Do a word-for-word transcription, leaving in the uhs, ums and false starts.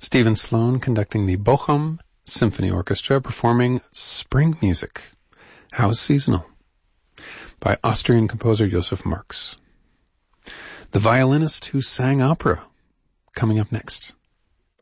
Stephen Sloan conducting the Bochum Symphony Orchestra performing Spring Music, How's Seasonal, by Austrian composer Joseph Marx. The Violinist Who Sang Opera, coming up next.